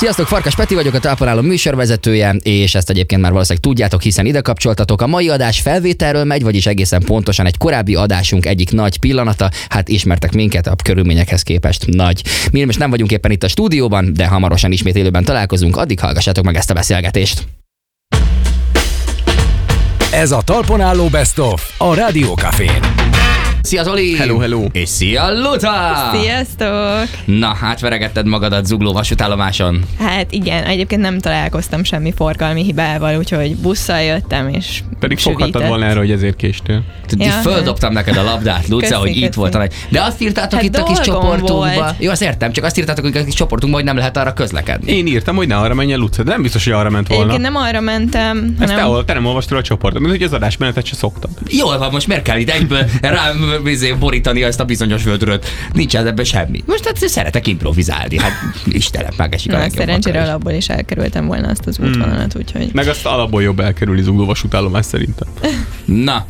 Sziasztok, Farkas Peti vagyok, a Talpon műsorvezetője, és ezt egyébként már valószínűleg tudjátok, hiszen ide kapcsoltatok. A mai adás felvételről megy, vagyis egészen pontosan egy korábbi adásunk egyik nagy pillanata. Hát ismertek minket a körülményekhez képest nagy. Mi most nem vagyunk éppen itt a stúdióban, de hamarosan ismét élőben találkozunk, addig hallgassátok meg ezt a beszélgetést. Ez a Talpon álló Best of a Rádió Cafén. Szia Zoli! Hello, hello! És szia Luta! Sziasztok! Na, hát veregetted magadat Zugló vasútállomáson. Hát igen, egyébként nem találkoztam semmi forgalmi hibával, úgyhogy busszal jöttem, és Pedig sűvített. foghattad volna erre, hogy ezért késtél. Ja, Földobtam neked a labdát, Luca, hogy itt volt a nagy. De azt írtátok Hát itt a kis dolgom csoportunkba. volt. Jó, azt értem, csak azt írtátok hogy a kis csoportunkba, hogy nem lehet arra közlekedni. Én írtam, hogy ne arra menjen Luca, de nem biztos, hogy arra ment volna. Egyébként nem arra mentem, Ezt hanem... te nem olvastad a csoportot, mint hogy az adásmenetet se szoktad. Jól van, most miért kell itt egyből rám borítani ezt a bizonyos vödröt? Nincs ebben semmi. Most hát szeretek improvizálni, hát Istenem, megesik a Na, legjobb szerencsére is. alapból is elkerültem volna azt az útvonalat, úgyhogy... Meg azt alapból jobb elkerülni Zugló vasútállomás szerintem. Na,